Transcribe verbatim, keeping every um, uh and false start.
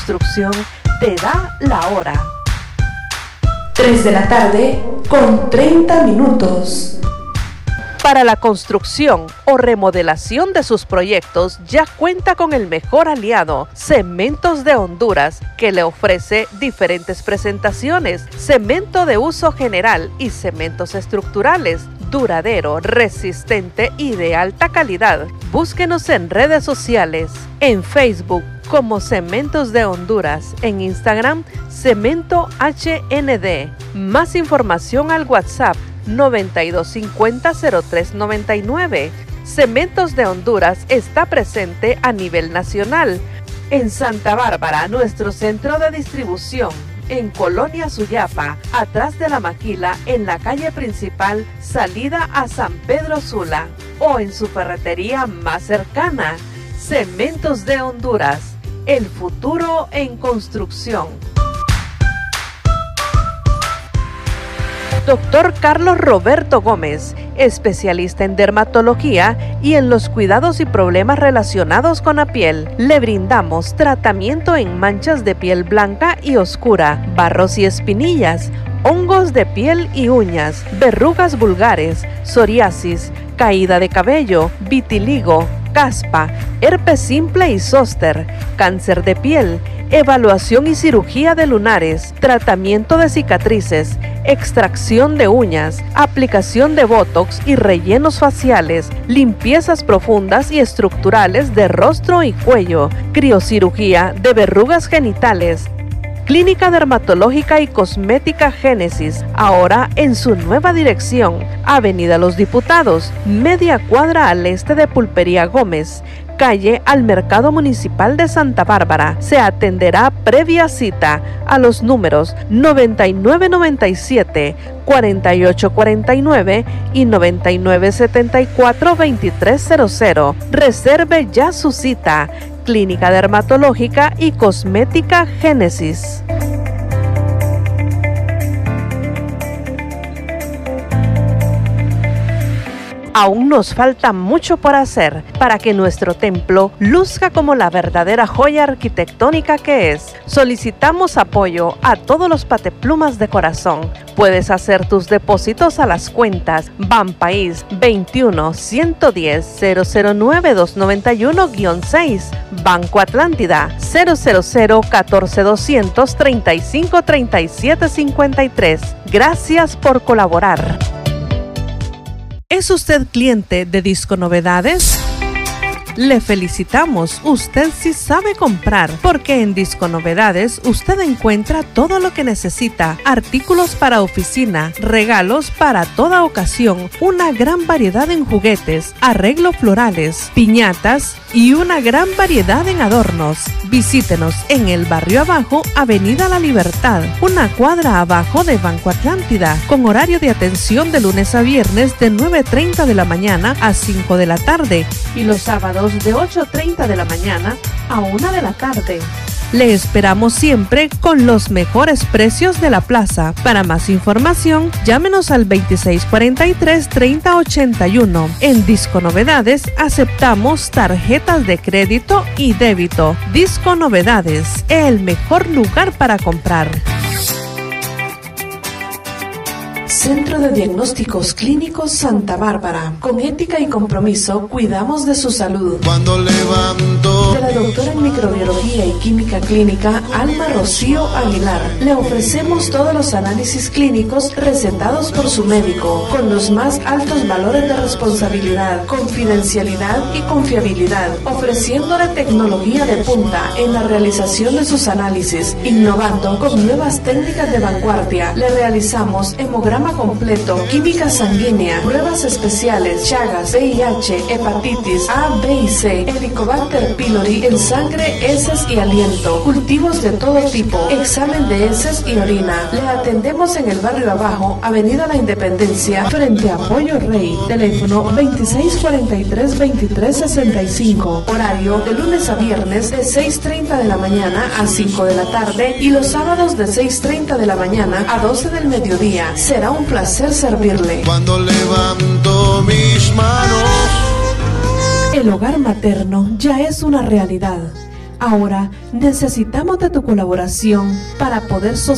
Construcción te da la hora. tres de la tarde con treinta minutos. Para la construcción o remodelación de sus proyectos ya cuenta con el mejor aliado, Cementos de Honduras, que le ofrece diferentes presentaciones, cemento de uso general y cementos estructurales, duradero, resistente y de alta calidad. Búsquenos en redes sociales, en Facebook como Cementos de Honduras, en Instagram Cemento H N D. Más información al WhatsApp noventa y dos cincuenta cero tres noventa y nueve. Cementos de Honduras está presente a nivel nacional. En Santa Bárbara, nuestro centro de distribución. En Colonia Suyapa, atrás de la Maquila, en la calle principal, salida a San Pedro Sula. O en su ferretería más cercana. Cementos de Honduras, el futuro en construcción. Doctor Carlos Roberto Gómez, especialista en dermatología y en los cuidados y problemas relacionados con la piel. Le brindamos tratamiento en manchas de piel blanca y oscura, barros y espinillas, hongos de piel y uñas, verrugas vulgares, psoriasis, caída de cabello, vitiligo, caspa, herpes simple y zóster, cáncer de piel, evaluación y cirugía de lunares, tratamiento de cicatrices, extracción de uñas, aplicación de botox y rellenos faciales, limpiezas profundas y estructurales de rostro y cuello, criocirugía de verrugas genitales. Clínica Dermatológica y Cosmética Génesis, ahora en su nueva dirección, Avenida Los Diputados, media cuadra al este de Pulpería Gómez, calle al Mercado Municipal de Santa Bárbara. Se atenderá previa cita a los números noventa y nueve noventa y siete, cuarenta y ocho cuarenta y nueve y noventa y nueve setenta y cuatro veintitrés cero cero. Reserve ya su cita. Clínica Dermatológica y Cosmética Génesis. Aún nos falta mucho por hacer para que nuestro templo luzca como la verdadera joya arquitectónica que es. Solicitamos apoyo a todos los pateplumas de corazón. Puedes hacer tus depósitos a las cuentas Banpaís veintiuno ciento diez cero cero nueve dos noventa y uno guión seis, Banco Atlántida cero cero cero catorce doscientos treinta y cinco treinta y siete cincuenta y tres. Gracias por colaborar. ¿Es usted cliente de Disco Novedades? Le felicitamos, usted sí sabe comprar, porque en Disco Novedades usted encuentra todo lo que necesita, artículos para oficina, regalos para toda ocasión, una gran variedad en juguetes, arreglos florales, piñatas y una gran variedad en adornos. Visítenos en el barrio abajo, Avenida La Libertad, una cuadra abajo de Banco Atlántida, con horario de atención de lunes a viernes de nueve treinta de la mañana a cinco de la tarde y los sábados de ocho treinta de la mañana a una de la tarde. Le esperamos siempre con los mejores precios de la plaza. Para más información, llámenos al veintiséis cuarenta y tres treinta ochenta y uno. En Disco Novedades aceptamos tarjetas de crédito y débito. Disco Novedades, el mejor lugar para comprar. Centro de Diagnósticos Clínicos Santa Bárbara. Con ética y compromiso, cuidamos de su salud. Cuando levanto. De la doctora en Microbiología y Química Clínica, Alma Rocío Aguilar. Le ofrecemos todos los análisis clínicos recetados por su médico, con los más altos valores de responsabilidad, confidencialidad y confiabilidad, ofreciéndole tecnología de punta en la realización de sus análisis, innovando con nuevas técnicas de vanguardia. Le realizamos hemograma completo, química sanguínea, pruebas especiales, Chagas, V I H, hepatitis A, B y C, Helicobacter pylori en sangre, heces y aliento, cultivos de todo tipo, examen de heces y orina. Le atendemos en el barrio abajo, Avenida La Independencia, frente a Pollo Rey. Teléfono veintiséis cuarenta y tres veintitrés sesenta y cinco. Horario de lunes a viernes de seis treinta de la mañana a cinco de la tarde y los sábados de seis treinta de la mañana a doce del mediodía. Será un placer servirle. Cuando levanto mis manos. El hogar materno ya es una realidad. Ahora necesitamos de tu colaboración para poder sostener